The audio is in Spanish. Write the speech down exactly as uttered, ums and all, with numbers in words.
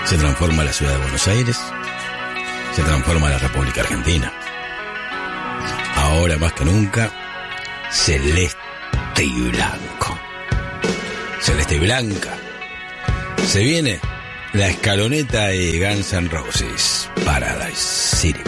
Se transforma la ciudad de Buenos Aires, se transforma la República Argentina. Ahora más que nunca, celeste y blanco. Celeste y blanca. Se viene la escaloneta de Guns N' Roses, Paradise City.